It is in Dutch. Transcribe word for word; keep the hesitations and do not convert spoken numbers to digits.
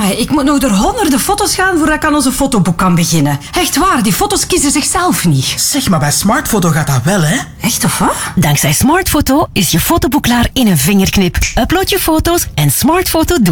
Maar ik moet nog door honderden foto's gaan voordat ik aan onze fotoboek kan beginnen. Echt waar, die foto's kiezen zichzelf niet. Zeg, maar bij Smartfoto gaat dat wel, hè? Echt of wat? Dankzij Smartfoto is je fotoboek klaar in een vingerknip. Upload je foto's en Smartfoto doet